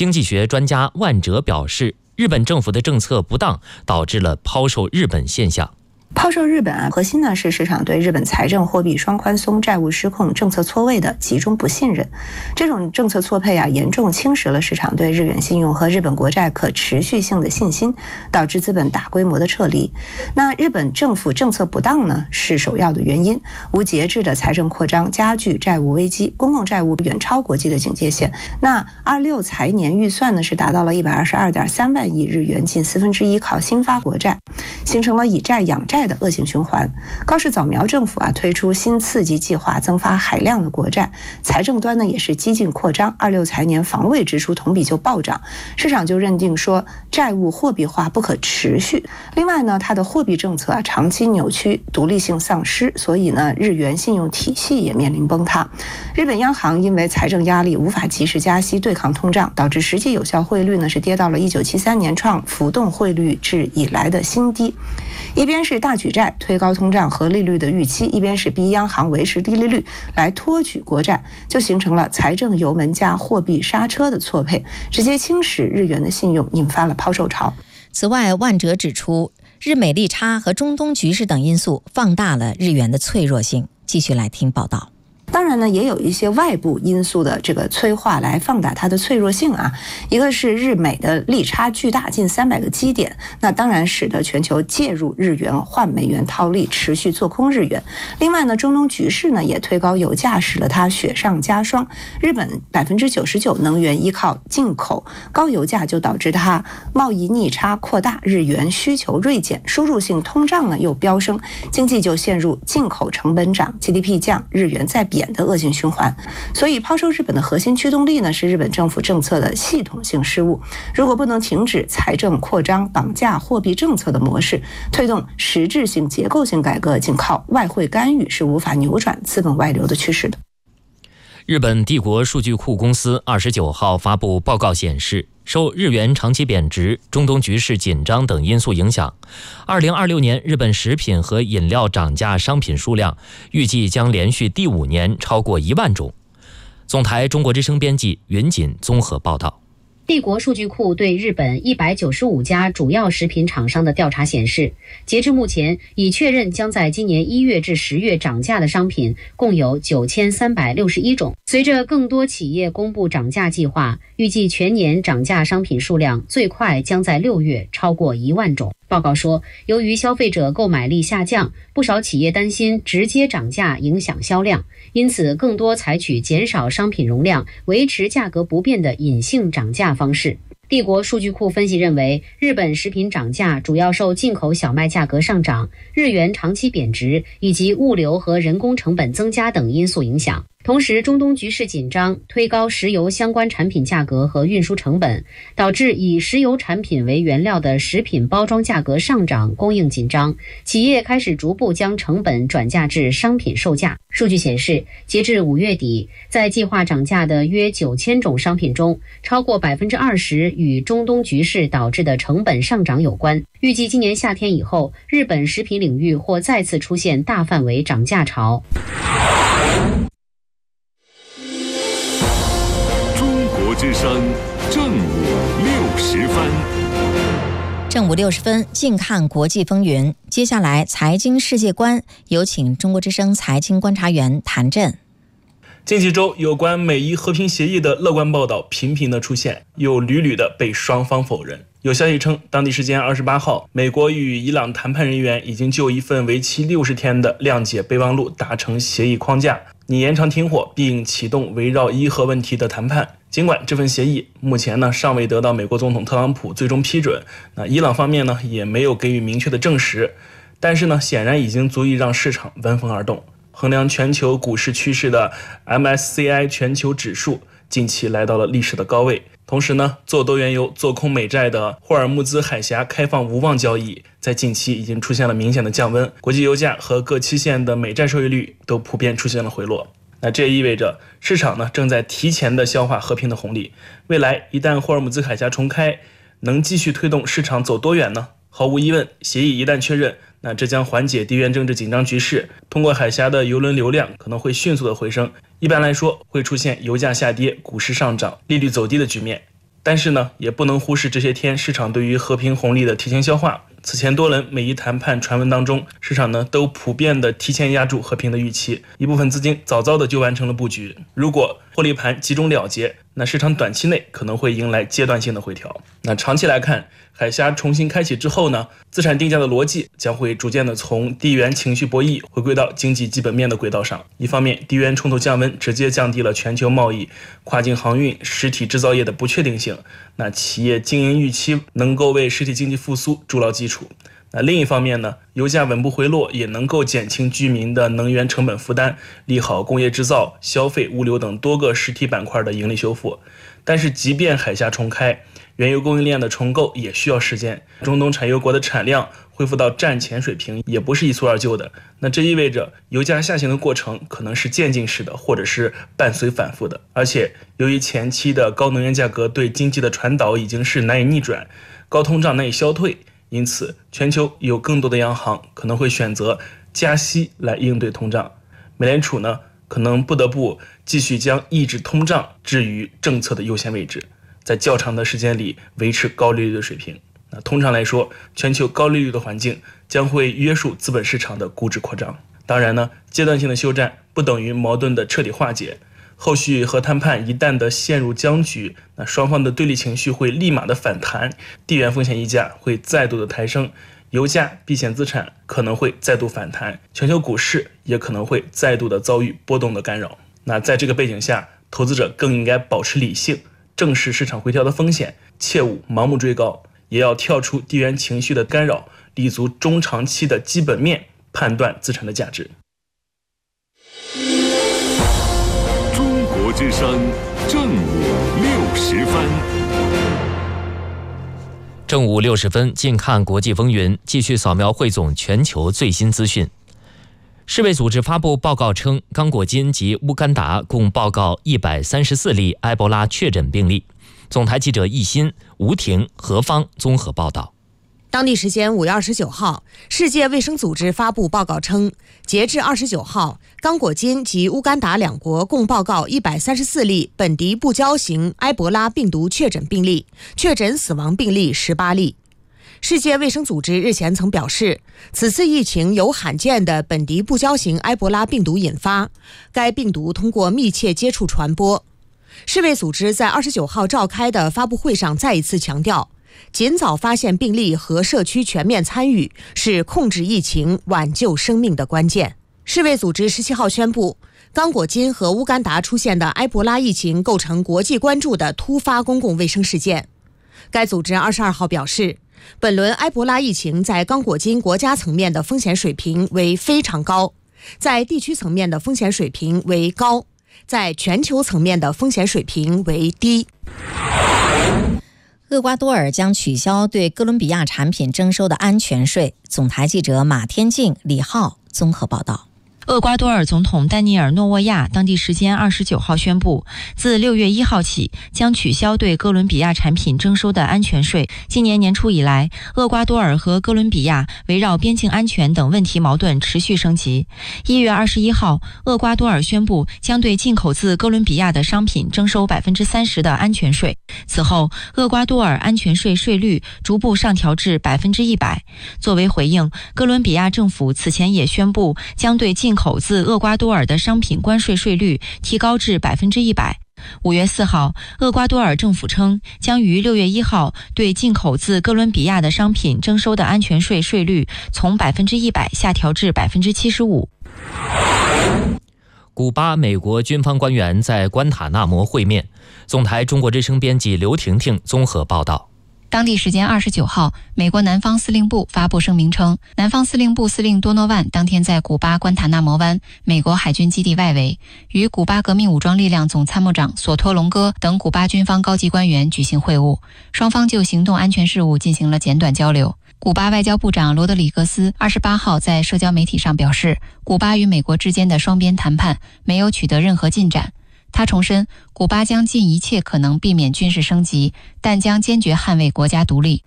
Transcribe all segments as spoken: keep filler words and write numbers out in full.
经济学专家万哲表示，日本政府的政策不当，导致了抛售日本现象。 抛售日本啊，核心呢是市场对日本财政货币双宽松、债务失控、政策错位的集中不信任。这种政策错配啊，严重侵蚀了市场对日元信用和日本国债可持续性的信心，导致资本大规模的撤离。那日本政府政策不当呢，是首要的原因。无节制的财政扩张加剧债务危机，公共债务远超国际的警戒线。那二六财年预算呢是达到了一百二十二点三万亿日元，近四分之一靠新发国债，形成了以债养债的恶性循环。高市早苗政府啊推出新刺激计划，增发海量的国债，财政端呢也是激进扩张，二六财年防卫支出同比就暴涨，市场就认定说债务货币化不可持续。另外呢，它的货币政策啊长期扭曲，独立性丧失，所以呢日元信用体系也面临崩塌。日本央行因为财政压力无法及时加息对抗通胀，导致实际有效汇率呢是跌到了一九七三年创浮动汇率制以来的新低。一边是大举债推高通胀和利率的预期，一边是逼央行维持低利率来托举国债，就形成了财政油门加货币刹车的错配，直接侵蚀日元的信用，引发了抛售潮。 此外，万哲指出，日美利差和中东局势等因素放大了日元的脆弱性。继续来听报道。 当然呢，也有一些外部因素的这个催化来放大它的脆弱性啊。一个是日美的利差巨大，近三百个基点，那当然使得全球介入日元换美元套利，持续做空日元。另外呢，中东局势呢也推高油价，使得它雪上加霜。日本百分之九十九能源依靠进口，高油价就导致它贸易逆差扩大，日元需求锐减，输入性通胀呢又飙升，经济就陷入进口成本涨、G D P 降、日元再贬的恶性循环。所以抛售日本的核心驱动力呢是日本政府政策的系统性失误。如果不能停止财政扩张绑架货币政策的模式，推动实质性结构性改革，仅靠外汇干预是无法扭转资本外流的趋势的。 日本帝国数据库公司二十九号发布报告显示，受日元长期贬值、中东局势紧张等因素影响，二零二六年日本食品和饮料涨价商品数量预计将连续第五年超过一万种。总台中国之声编辑云锦综合报道。 帝国数据库对日本一百九十五家主要食品厂商的调查显示，截至目前，已确认将在今年一月至十月涨价的商品共有九千三百六十一种。随着更多企业公布涨价计划，预计全年涨价商品数量最快将在六月超过一万种。报告说，由于消费者购买力下降，不少企业担心直接涨价影响销量，因此更多采取减少商品容量、维持价格不变的隐性涨价方式。帝国数据库分析认为，日本食品涨价主要受进口小麦价格上涨、日元长期贬值以及物流和人工成本增加等因素影响。同时，中东局势紧张，推高石油相关产品价格和运输成本，导致以石油产品为原料的食品包装价格上涨，供应紧张，企业开始逐步将成本转嫁至商品售价。数据显示，截至五月底，在计划涨价的约九千种商品中，超过百分之二十与中东局势导致的成本上涨有关。预计今年夏天以后，日本食品领域或再次出现大范围涨价潮。 之声正午六十分， 正午六十分，近看国际风云。接下来，财经世界观，有请中国之声财经观察员谭震。 近几周，有关美伊和平协议的乐观报道频频的出现，又屡屡的被双方否认。有消息称，当地时间二十八号，美国与伊朗谈判人员已经就一份为期六十天的谅解备忘录达成协议框架，拟延长停火并启动围绕伊核问题的谈判。尽管这份协议目前呢尚未得到美国总统特朗普最终批准，那伊朗方面呢也没有给予明确的证实，但是呢显然已经足以让市场闻风而动。衡量全球股市趋势的 M S C I 全球指数近期来到了历史的高位。同时呢，做多原油、做空美债的霍尔木兹海峡开放无望交易在近期已经出现了明显的降温，国际油价和各期限的美债收益率都普遍出现了回落。那这也意味着市场呢正在提前的消化和平的红利，未来一旦霍尔木兹海峡重开，能继续推动市场走多远呢？毫无疑问，协议一旦确认，那这将缓解地缘政治紧张局势，通过海峡的邮轮流量可能会迅速的回升。一般来说，会出现油价下跌、股市上涨、利率走低的局面。 但是呢，也不能忽视这些天市场对于和平红利的提前消化。此前多轮美伊谈判传闻当中，市场呢都普遍的提前压住和平的预期，一部分资金早早的就完成了布局。如果获利盘集中了结，那市场短期内可能会迎来阶段性的回调。那长期来看，海峡重新开启之后呢，资产定价的逻辑将会逐渐的从地缘情绪博弈回归到经济基本面的轨道上。一方面，地缘冲突降温直接降低了全球贸易、跨境航运、实体制造业的不确定性，那企业经营预期能够为实体经济复苏筑牢基础。那另一方面呢，油价稳步回落也能够减轻居民的能源成本负担，利好工业制造、消费、物流等多个实体板块的盈利修复。但是即便海峡重开，原油供应链的重构也需要时间，中东产油国的产量恢复到战前水平也不是一蹴而就的。那这意味着油价下行的过程可能是渐进式的，或者是伴随反复的。而且由于前期的高能源价格对经济的传导已经是难以逆转，高通胀难以消退，因此全球有更多的央行可能会选择加息来应对通胀。美联储呢，可能不得不继续将抑制通胀置于政策的优先位置，在较长的时间里维持高利率的水平。那通常来说，全球高利率的环境将会约束资本市场的估值扩张。当然呢，阶段性的休战不等于矛盾的彻底化解。后续核谈判一旦的陷入僵局，那双方的对立情绪会立马的反弹，地缘风险溢价会再度的抬升，油价、避险资产可能会再度反弹，全球股市也可能会再度的遭遇波动的干扰。那在这个背景下，投资者更应该保持理性，正视市场回调的风险，切勿盲目追高，也要跳出地缘情绪的干扰，立足中长期的基本面，判断资产的价值。 中国之声正午六时分。 正午六时分，近看国际风云，继续扫描汇总全球最新资讯。世卫组织发布报告称，刚果金及乌干达共报告一百三十四例埃博拉确诊病例。总台记者易鑫、吴婷、何方综合报道。 当地时间五月二十九号，世界卫生组织发布报告称，截至二十九号，刚果金及乌干达两国共报告一百三十四例本地不交型埃博拉病毒确诊病例，确诊死亡病例十八例。世界卫生组织日前曾表示，此次疫情由罕见的本地不交型埃博拉病毒引发，该病毒通过密切接触传播。世卫组织在二十九号召开的发布会上再一次强调，尽早发现病例和社区全面参与是控制疫情、挽救生命的关键。世卫组织十七号宣布，刚果金和乌干达出现的埃博拉疫情构成国际关注的突发公共卫生事件。该组织二十二号表示，本轮埃博拉疫情在刚果金国家层面的风险水平为非常高，在地区层面的风险水平为高，在全球层面的风险水平为低。 厄瓜多尔将取消对哥伦比亚产品征收的安全税。总台记者马天静、李浩综合报道。 厄瓜多尔总统丹尼尔·诺沃亚当地时间二十九号宣布，自六月一号起将取消对哥伦比亚产品征收的安全税。今年年初以来，厄瓜多尔和哥伦比亚围绕边境安全等问题矛盾持续升级。一月二十一号，厄瓜多尔宣布将对进口自哥伦比亚的商品征收百分之三十的安全税。此后，厄瓜多尔安全税税率逐步上调至百分之一百。作为回应，哥伦比亚政府此前也宣布将对进口自厄瓜多尔的商品关税税率提高至百分之一百。五月四号，厄瓜多尔政府称将于六月一号对进口自哥伦比亚的商品征收的安全税税率从百分之一百下调至百分之七十五。 古巴美国军方官员在关塔那摩会面。总台中国之声编辑刘婷婷综合报道。 当地时间二十九号，美国南方司令部发布声明称，南方司令部司令多诺万当天在古巴关塔那摩湾美国海军基地外围，与古巴革命武装力量总参谋长索托隆戈等古巴军方高级官员举行会晤，双方就行动安全事务进行了简短交流。古巴外交部长罗德里格斯二十八号在社交媒体上表示，古巴与美国之间的双边谈判没有取得任何进展。他重申，古巴将尽一切可能避免军事升级，但将坚决捍卫国家独立。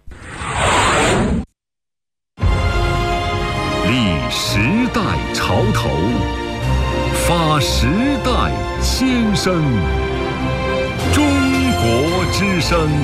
立时代潮头，发时代先声。中国之声。